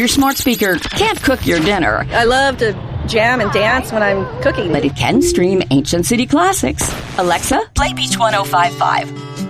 Your smart speaker can't cook your dinner, I love to jam and dance when I'm cooking. but it can stream ancient city classics. Alexa, play Beach 105.5.